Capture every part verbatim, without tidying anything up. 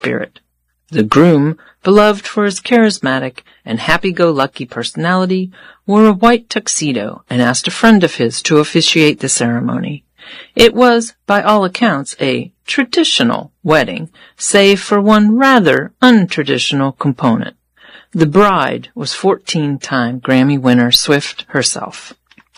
spirit. The groom, beloved for his charismatic and happy-go-lucky personality, wore a white tuxedo and asked a friend of his to officiate the ceremony. It was, by all accounts, a traditional wedding, save for one rather untraditional component. The bride was fourteen-time Grammy winner Swift herself.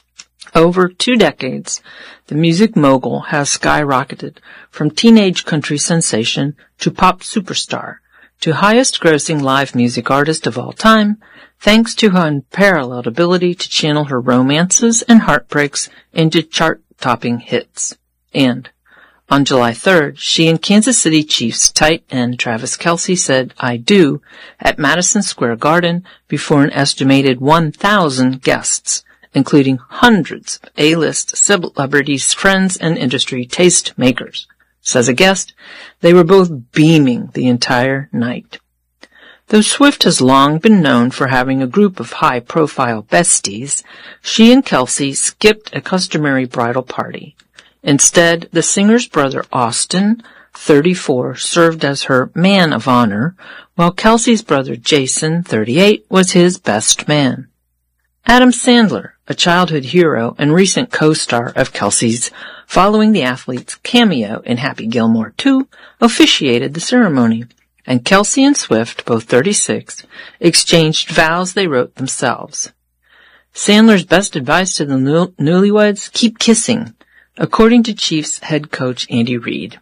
Over two decades, the music mogul has skyrocketed from teenage country sensation to pop superstar to highest-grossing live music artist of all time, thanks to her unparalleled ability to channel her romances and heartbreaks into chart-topping hits. And on July third, she and Kansas City Chiefs tight end Travis Kelce said "I do" at Madison Square Garden before an estimated one thousand guests, including hundreds of A-list celebrities, friends, and industry taste makers. Says a guest, they were both beaming the entire night. Though Swift has long been known for having a group of high-profile besties, she and Kelce skipped a customary bridal party. Instead, the singer's brother Austin, thirty-four, served as her man of honor, while Kelce's brother Jason, thirty-eight, was his best man. Adam Sandler, a childhood hero and recent co-star of Kelce's, following the athlete's cameo in Happy Gilmore two, officiated the ceremony, and Kelce and Swift, both thirty-six, exchanged vows they wrote themselves. Sandler's best advice to the new- newlyweds, keep kissing, according to Chiefs head coach Andy Reid.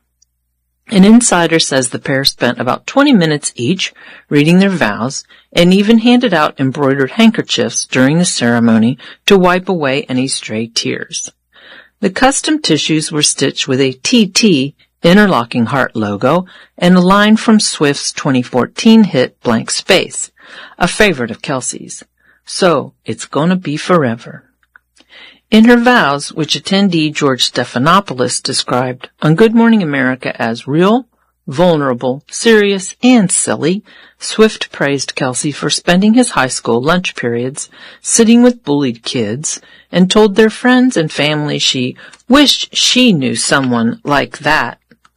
An insider says the pair spent about twenty minutes each reading their vows and even handed out embroidered handkerchiefs during the ceremony to wipe away any stray tears. The custom tissues were stitched with a T T interlocking heart logo and a line from Swift's twenty fourteen hit Blank Space, a favorite of Kelce's. So, it's gonna be forever. In her vows, which attendee George Stephanopoulos described on Good Morning America as real, vulnerable, serious, and silly, Swift praised Kelce for spending his high school lunch periods sitting with bullied kids and told their friends and family she wished she knew someone like that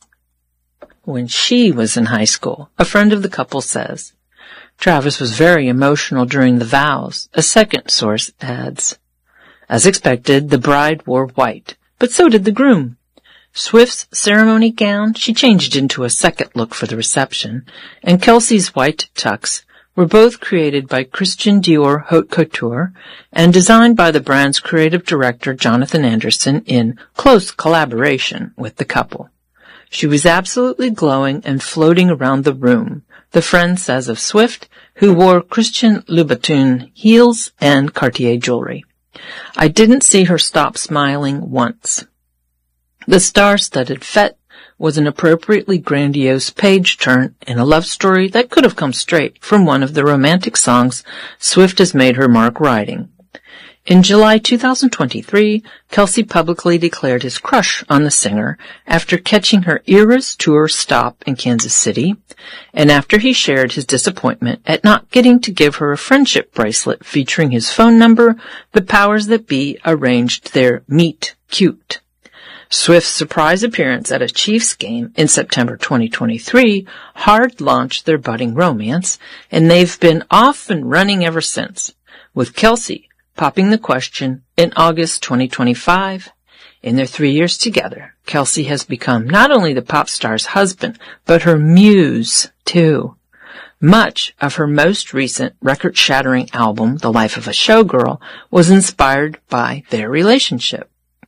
when she was in high school, a friend of the couple says. Travis was very emotional during the vows, a second source adds. As expected, the bride wore white, but so did the groom. Swift's ceremony gown she changed into a second look for the reception, and Kelce's white tux were both created by Christian Dior Haute Couture and designed by the brand's creative director Jonathan Anderson in close collaboration with the couple. She was absolutely glowing and floating around the room, the friend says of Swift, who wore Christian Louboutin heels and Cartier jewelry. I didn't see her stop smiling once. The star-studded fete was an appropriately grandiose page-turn in a love story that could have come straight from one of the romantic songs Swift has made her mark writing. In July two thousand twenty-three, Kelce publicly declared his crush on the singer after catching her Eras Tour stop in Kansas City, and after he shared his disappointment at not getting to give her a friendship bracelet featuring his phone number, the powers that be arranged their meet cute. Swift's surprise appearance at a Chiefs game in September twenty twenty-three hard-launched their budding romance, and they've been off and running ever since, with Kelce popping the question in August twenty twenty-five. In their three years together, Kelce has become not only the pop star's husband, but her muse, too. Much of her most recent record-shattering album, The Life of a Showgirl, was inspired by their relationship.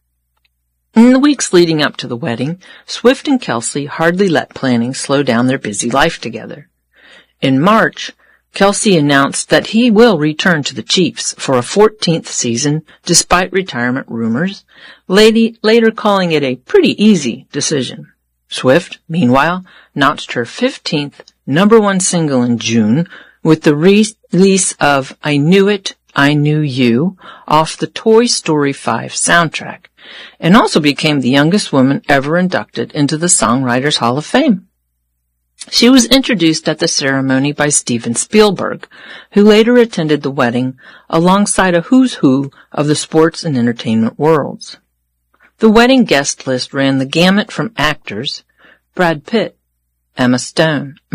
In the weeks leading up to the wedding, Swift and Kelce hardly let planning slow down their busy life together. In March, Kelce announced that he will return to the Chiefs for a fourteenth season despite retirement rumors, lady, later calling it a pretty easy decision. Swift, meanwhile, notched her fifteenth number one single in June with the release of I Knew It, I Knew You off the Toy Story five soundtrack, and also became the youngest woman ever inducted into the Songwriters Hall of Fame. She was introduced at the ceremony by Steven Spielberg, who later attended the wedding alongside a who's who of the sports and entertainment worlds. The wedding guest list ran the gamut from actors, Brad Pitt, Emma Stone,